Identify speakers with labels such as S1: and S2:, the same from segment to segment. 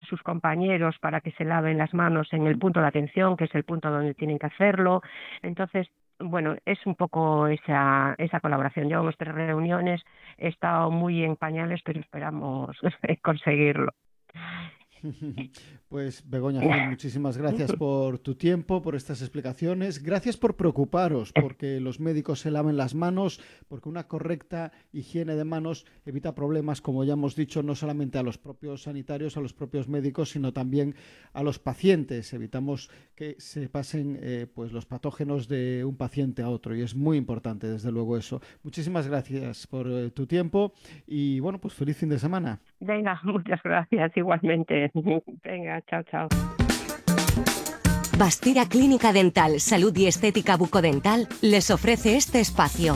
S1: sus compañeros para que se laven las manos en el punto de atención, que es el punto donde tienen que hacerlo. Entonces, bueno, es un poco esa colaboración. Llevamos 3 reuniones, he estado muy en pañales, pero esperamos conseguirlo.
S2: Pues Begoña Gil, muchísimas gracias por tu tiempo, por estas explicaciones. Gracias por preocuparos porque los médicos se laven las manos, porque una correcta higiene de manos evita problemas, como ya hemos dicho, no solamente a los propios sanitarios, a los propios médicos, sino también a los pacientes. Evitamos que se pasen pues los patógenos de un paciente a otro y es muy importante, desde luego, eso. Muchísimas gracias por tu tiempo y bueno, pues feliz fin de semana.
S1: Venga, muchas gracias, igualmente. Venga, chao, chao.
S3: Bastida Clínica Dental, Salud y Estética Bucodental les ofrece este espacio.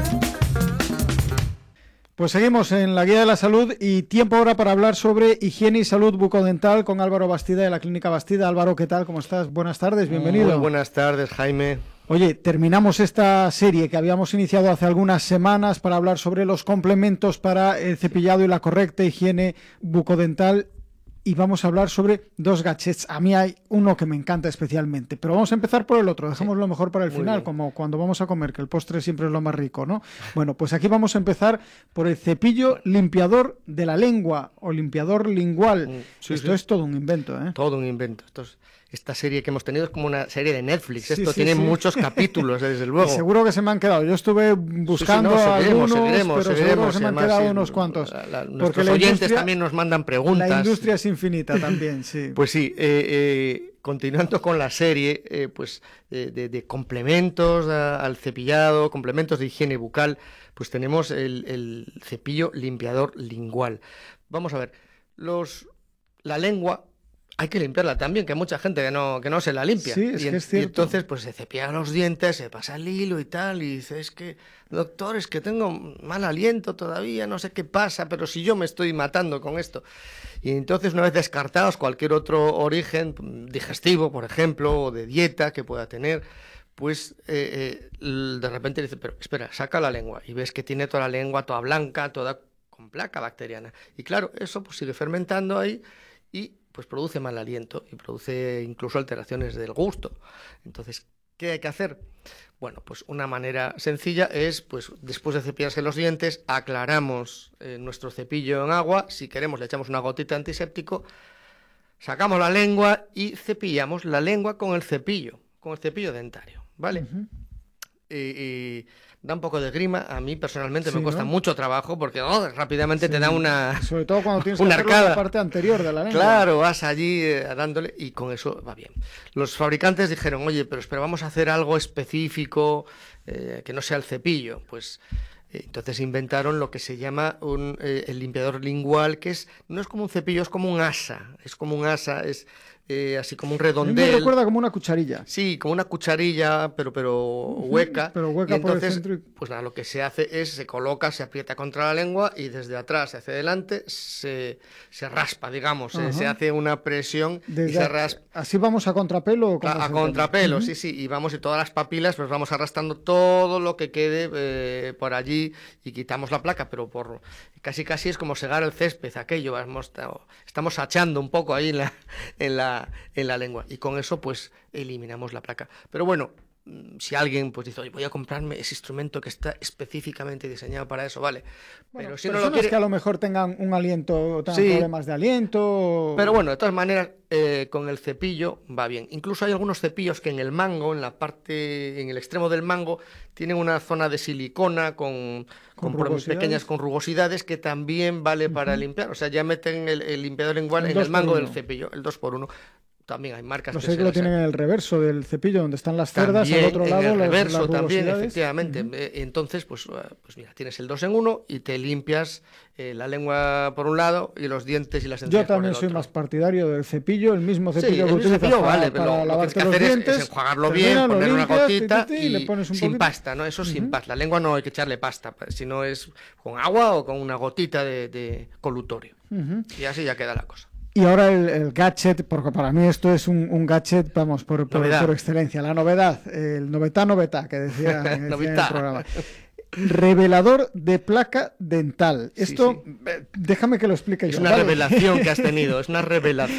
S2: Pues seguimos en la Guía de la Salud y tiempo ahora para hablar sobre higiene y salud bucodental con Álvaro Bastida de la Clínica Bastida. Álvaro, ¿qué tal? ¿Cómo estás? Buenas tardes, bienvenido.
S4: Muy buenas tardes, Jaime.
S2: Oye, terminamos esta serie que habíamos iniciado hace algunas semanas para hablar sobre los complementos para el cepillado y la correcta higiene bucodental. Y vamos a hablar sobre 2 gadgets. A mí hay uno que me encanta especialmente, pero vamos a empezar por el otro. Dejamos lo mejor para el final, como cuando vamos a comer, que el postre siempre es lo más rico, ¿no? Bueno, pues aquí vamos a empezar por el cepillo limpiador de la lengua o limpiador lingual. Esto es todo un invento, ¿eh?
S4: Todo un invento. Esta serie que hemos tenido es como una serie de Netflix. Esto tiene muchos capítulos, desde luego.
S2: Y seguro que se me han quedado. Yo estuve buscando algunos, pero seguro que se me han quedado unos cuantos.
S4: Nuestros oyentes también nos mandan preguntas.
S2: La industria es infinita también, sí.
S4: Pues sí, continuando con la serie, de complementos al cepillado, complementos de higiene bucal, pues tenemos el cepillo limpiador lingual. Vamos a ver, la lengua hay que limpiarla también, que hay mucha gente que no se la limpia.
S2: Sí, es que es cierto.
S4: Y entonces pues se cepillan los dientes, se pasa el hilo y tal, y dice, es que, doctor, es que tengo mal aliento todavía, no sé qué pasa, pero si yo me estoy matando con esto. Y entonces, una vez descartados cualquier otro origen digestivo, por ejemplo, o de dieta que pueda tener, pues de repente dice, pero espera, saca la lengua, y ves que tiene toda la lengua toda blanca, toda con placa bacteriana. Y claro, eso pues sigue fermentando ahí, y pues produce mal aliento y produce incluso alteraciones del gusto. Entonces, ¿qué hay que hacer? Bueno, pues una manera sencilla es, pues después de cepillarse los dientes, aclaramos nuestro cepillo en agua, si queremos le echamos una gotita de antiséptico, sacamos la lengua y cepillamos la lengua con el cepillo dentario, ¿vale? Uh-huh. Y da un poco de grima, a mí personalmente me cuesta mucho trabajo porque rápidamente te da una
S2: sobre todo cuando tienes
S4: una
S2: que hacerlo
S4: arcada
S2: en la parte anterior de la lengua.
S4: Claro, vas allí dándole y con eso va bien. Los fabricantes dijeron, oye, pero vamos a hacer algo específico que no sea el cepillo. Pues entonces inventaron lo que se llama el limpiador lingual, que no es como un cepillo, es como un asa. Es como un asa, es así como un redondel.
S2: A mí me recuerda como una cucharilla.
S4: Sí, como una cucharilla, pero hueca.
S2: Pero hueca, y
S4: entonces,
S2: por el centro.
S4: Pues nada, lo que se hace es, se coloca, se aprieta contra la lengua y desde atrás hacia adelante se raspa, digamos. Se hace una presión y se raspa.
S2: ¿Así vamos a contrapelo?
S4: A contrapelo, sí. Y vamos, y todas las papilas, pues vamos arrastrando todo lo que quede por allí y quitamos la placa, pero casi es como segar el césped, aquello. Estamos achando un poco ahí en la lengua, y con eso pues eliminamos la placa. Pero bueno, si alguien pues dice, oye, voy a comprarme ese instrumento que está específicamente diseñado para eso, vale.
S2: Bueno,
S4: pero si
S2: personas
S4: no lo quiere,
S2: que a lo mejor tengan un aliento, tengan problemas de aliento.
S4: Pero bueno, de todas maneras, con el cepillo va bien. Incluso hay algunos cepillos que en el mango, en el extremo del mango, tienen una zona de silicona con pequeñas con rugosidades que también vale para limpiar. O sea, ya meten el limpiador lingual en el mango del cepillo, el 2x1. También hay marcas
S2: que lo tienen en el reverso del cepillo, donde están las cerdas, al otro lado
S4: en el reverso
S2: las
S4: también, efectivamente. Entonces, pues mira, tienes el 2 en 1 y te limpias la lengua por un lado y los dientes y las encías.
S2: Yo también soy más partidario del cepillo, el mismo cepillo que utilizas para lavarte los dientes.
S4: Es enjuagarlo bien, poner una gotita
S2: y le pones un
S4: sin pasta, ¿no? Eso sin pasta. La lengua no hay que echarle pasta, si no es con agua o con una gotita de colutorio. Y así ya queda la cosa.
S2: Y ahora el gadget, porque para mí esto es un gadget, vamos, por excelencia. La novedad, el novetá, que decía en el programa. Revelador de placa dental. Esto, déjame que lo explique yo.
S4: Es una revelación que has tenido, es una revelación.